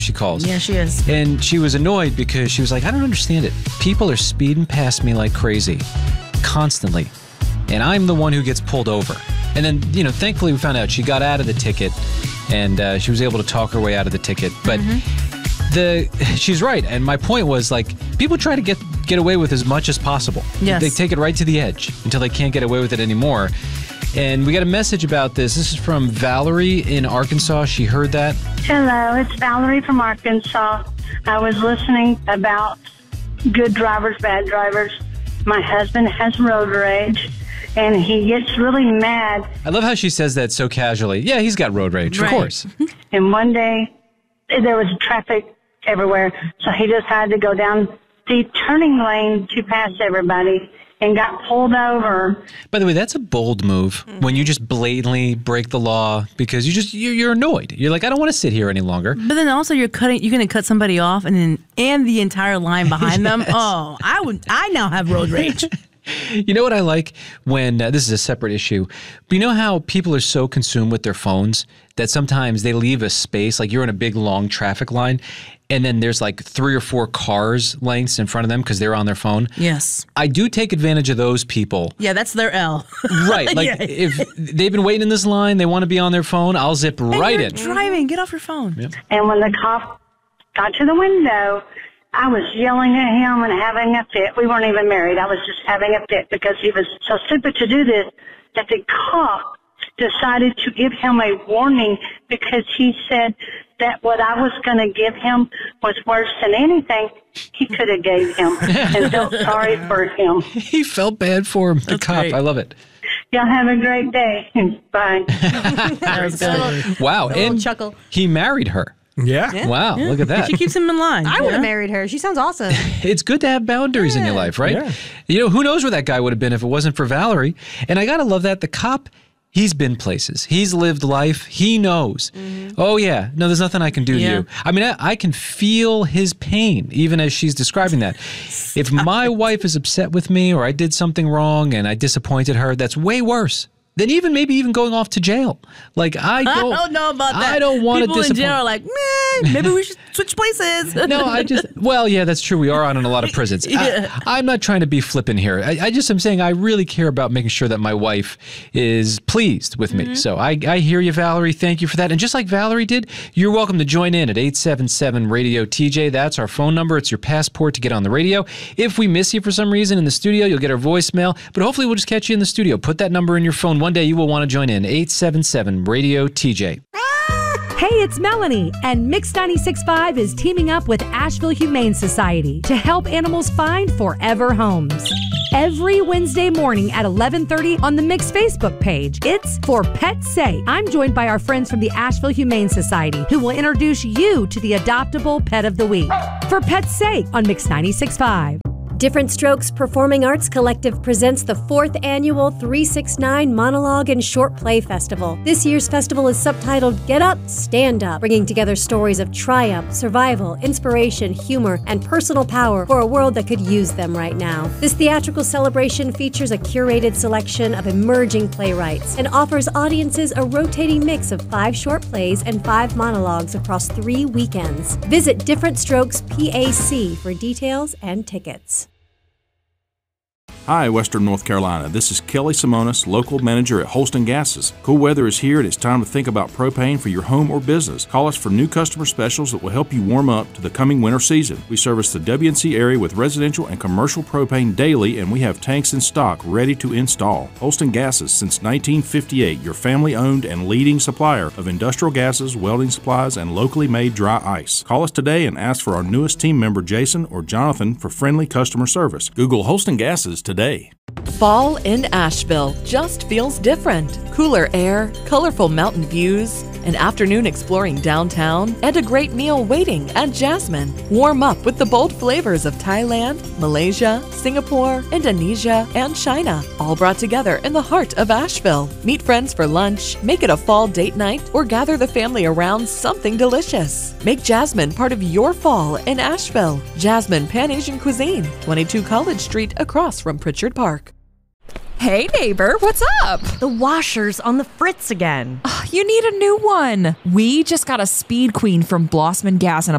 she calls. Yeah, she is. And she was annoyed because she was like, I don't understand it. People are speeding past me like crazy, constantly. And I'm the one who gets pulled over. And then, thankfully we found out she got out of the ticket and she was able to talk her way out of the ticket. But she's right. And my point was, like, people try to get away with as much as possible. Yes. They take it right to the edge until they can't get away with it anymore. And we got a message about this. This is from Valerie in Arkansas. She heard that. Hello, it's Valerie from Arkansas. I was listening about good drivers, bad drivers. My husband has road rage, and he gets really mad. I love how she says that so casually. Yeah, he's got road rage, Right. of course. And one day, there was traffic everywhere, so he just had to go down the turning lane to pass everybody and got pulled over. By the way, that's a bold move when you just blatantly break the law because you're annoyed. You're like, I don't want to sit here any longer. But then also you're going to cut somebody off and the entire line behind them. Oh, I now have road rage. You know what I like when this is a separate issue, but you know how people are so consumed with their phones that sometimes they leave a space, like you're in a big long traffic line and then there's like 3 or 4 cars lengths in front of them because they're on their phone. Yes. I do take advantage of those people. Yeah, that's their L. Right. Like Yeah. if they've been waiting in this line, they want to be on their phone, I'll zip right You're in. driving. Get off your phone. Yep. And when the cop got to the window, I was yelling at him and having a fit. We weren't even married. I was just having a fit because he was so stupid to do this that the cop decided to give him a warning because he said that what I was going to give him was worse than anything he could have gave him, and felt sorry for him. He felt bad for him, the That's cop. great. I love it. Y'all have a great day. Bye. That was good. Wow. And chuckle. he married her. Yeah. Wow, look at that. She keeps him in line. I would have married her. She sounds awesome. It's good to have boundaries in your life, right? Yeah. Who knows where that guy would have been if it wasn't for Valerie. And I got to love that. The cop, he's been places. He's lived life. He knows. Oh, yeah. No, there's nothing I can do to you. I mean, I can feel his pain, even as she's describing that. If my wife is upset with me or I did something wrong and I disappointed her, that's way worse than maybe even going off to jail. Like, I don't know about that. I don't want to People in disappoint. jail are like, maybe we should switch places. No, well, yeah, that's true. We are on in a lot of prisons. Yeah. I'm not trying to be flippant here. I just am saying I really care about making sure that my wife is pleased with me. So I hear you, Valerie. Thank you for that. And just like Valerie did, you're welcome to join in at 877-RADIO-TJ. That's our phone number. It's your passport to get on the radio. If we miss you for some reason in the studio, you'll get our voicemail. But hopefully we'll just catch you in the studio. Put that number in your phone. One day you will want to join in. 877-RADIO-TJ. Hey, it's Melanie, and Mix 96.5 is teaming up with Asheville Humane Society to help animals find forever homes. Every Wednesday morning at 11:30 on the Mix Facebook page, it's For Pet's Sake. I'm joined by our friends from the Asheville Humane Society who will introduce you to the adoptable pet of the week. For Pet's Sake on Mix 96.5. Different Strokes Performing Arts Collective presents the 4th annual 369 Monologue and Short Play Festival. This year's festival is subtitled Get Up, Stand Up, bringing together stories of triumph, survival, inspiration, humor, and personal power for a world that could use them right now. This theatrical celebration features a curated selection of emerging playwrights and offers audiences a rotating mix of 5 short plays and 5 monologues across 3 weekends. Visit Different Strokes PAC for details and tickets. Hi, Western North Carolina. This is Kelly Simonis, local manager at Holston Gases. Cool weather is here and it's time to think about propane for your home or business. Call us for new customer specials that will help you warm up to the coming winter season. We service the WNC area with residential and commercial propane daily, and we have tanks in stock ready to install. Holston Gases, since 1958, your family-owned and leading supplier of industrial gases, welding supplies, and locally made dry ice. Call us today and ask for our newest team member, Jason or Jonathan, for friendly customer service. Google Holston Gases today. Fall in Asheville just feels different. Cooler air, colorful mountain views, an afternoon exploring downtown, and a great meal waiting at Jasmine. Warm up with the bold flavors of Thailand, Malaysia, Singapore, Indonesia, and China, all brought together in the heart of Asheville. Meet friends for lunch, make it a fall date night, or gather the family around something delicious. Make Jasmine part of your fall in Asheville. Jasmine Pan Asian Cuisine, 22 College Street across from Pritchard Park. Hey neighbor, what's up? The washer's on the fritz again. You need a new one. We just got a Speed Queen from Blossman Gas in a